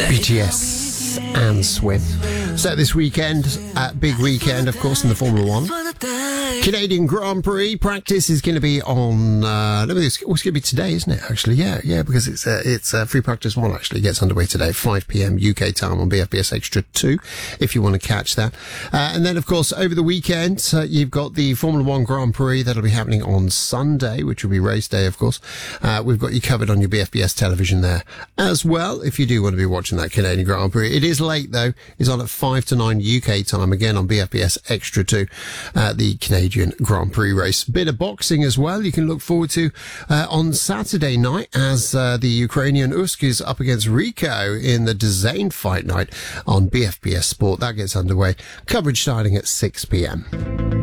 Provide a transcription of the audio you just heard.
BTS and Swim. So this weekend, big weekend, of course, in the Formula One. Canadian Grand Prix practice is going to be on, it's going to be today, isn't it, actually? Yeah, because it's free practice 1, actually, gets underway today, 5 p.m. UK time on BFBS Extra 2, if you want to catch that. And then, of course, over the weekend, you've got the Formula One Grand Prix that'll be happening on Sunday, which will be race day, of course. We've got you covered on your BFBS television there as well, if you do want to be watching that Canadian Grand Prix. It is late, though. It's on at 5 to 9 UK time, again on BFBS Extra 2, the Canadian Grand Prix race. Bit of boxing as well you can look forward to on Saturday night, as the Ukrainian Usyk is up against Rico in the DAZN fight night on BFBS Sport. That gets underway. Coverage starting at 6 p.m.